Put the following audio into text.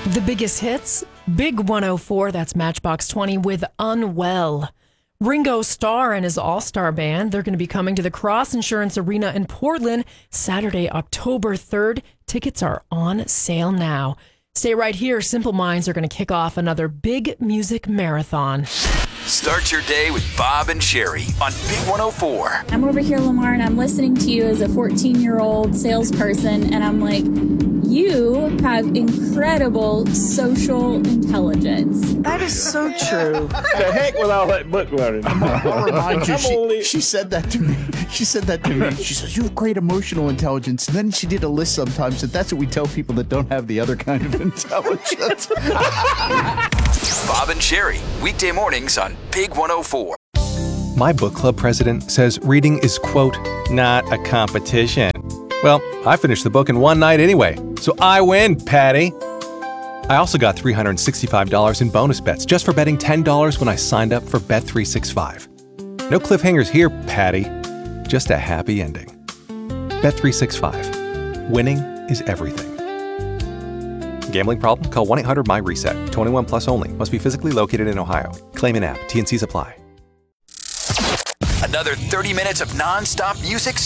The biggest hits, Big 104, that's Matchbox 20 with Unwell. Ringo Starr and his all-star band, they're going to be coming to the Cross Insurance Arena in Portland Saturday, October 3rd. Tickets are on sale now. Stay right here. Simple Minds are going to kick off another big music marathon. Start your day with Bob and Sherry on Big 104. I'm over here, Lamar, and I'm listening to you as a 14-year-old salesperson, and I'm like, you have incredible social intelligence. That is so true. The heck with all that book learning. I'll remind you, she said that to me. She said that to me. She says, you have great emotional intelligence. And then she did a list sometimes, and that's what we tell people that don't have the other kind of intelligence. Bob and Sherry, weekday mornings on Big 104. My book club president says reading is, quote, not a competition. Well, I finished the book in one night anyway, so I win, Patty. I also got $365 in bonus bets just for betting $10 when I signed up for Bet365. No cliffhangers here, Patty. Just a happy ending. Bet365. Winning is everything. Gambling problem? Call 1-800-MY-RESET. 21 plus only. Must be physically located in Ohio. Claim in app. T&Cs apply. Another 30 minutes of non-stop music